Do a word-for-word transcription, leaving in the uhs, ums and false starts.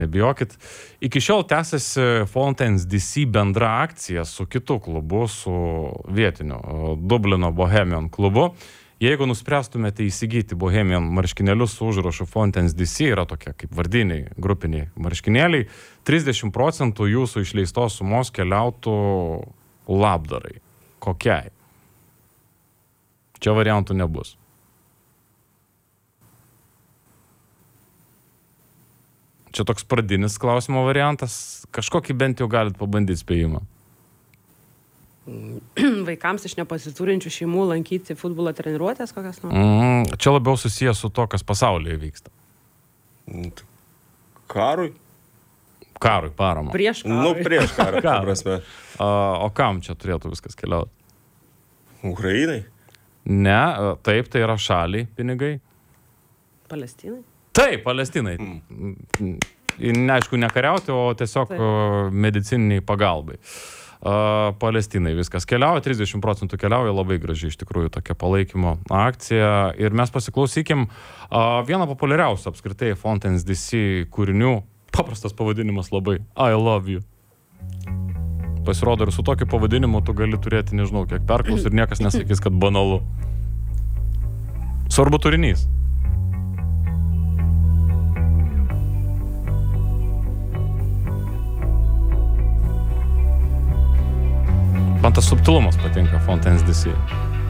Nebijokit. Iki šiol tęsiasi Fountains D C bendra akcija su kitu klubu, su vietiniu Dublino Bohemian klubu. Jeigu nuspręstumėte įsigyti Bohemian marškinėlius su užrašu Fountains D C, yra tokie kaip vardiniai, grupiniai marškinėliai, trisdešimt procentų jūsų išleistos sumos keliautų labdarai. Kokiai? Čia variantų nebus. Čia toks pradinis klausimo variantas. Kažkokį bent jau galit pabandyti spėjimą. Vaikams iš nepasiturinčių šeimų lankyti futbolo treniruotės kokias nors? Mm, čia labiau susijęs su to, kas pasaulyje vyksta. Karui? Karui, parama. Prieš karui. Nu, prieš karą, ta prasme. A, o kam čia turėtų viskas keliauti? Ukrainai? Ne, taip, tai yra šaliai pinigai. Palestinai? Taip, Palestinai. Mm. Neaišku, ne kariauti, o tiesiog taip. Medicininiai pagalbai. Uh, Palestinai viskas keliauja, trisdešimt procentų keliauja, labai graži iš tikrųjų tokia palaikymo akcija. Ir mes pasiklausykim uh, vieną populiariausių apskritai Fountains D C kūrinių. Paprastas pavadinimas labai. I love you. Pasirodo, ir su tokiu pavadinimu tu gali turėti, nežinau, kiek perklaus ir niekas nesakys, kad banalu. Svarbu turinys. Man tas subtilumas patinka Fountains D C.